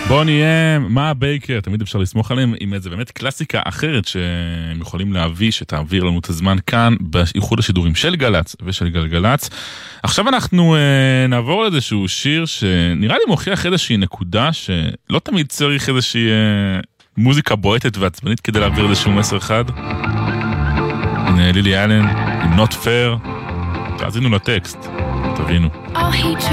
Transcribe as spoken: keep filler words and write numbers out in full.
בוני אם, מה בייקר, תמיד אפשר לסמוך עליהם עם איזה באמת קלאסיקה אחרת שהם יכולים להביא, שתעביר לנו את הזמן כאן באיחוד השידורים של גלץ ושל גלגלץ. עכשיו אנחנו אה, נעבור לאיזשהו שיר שנראה לי מוכיח איזושהי נקודה שלא תמיד צריך איזושהי אה, מוזיקה בועטת ועצבנית כדי להעביר איזשהו מסר אחד. הנה לילי אלן עם Not Fair, תאזינו לטקסט, תבינו.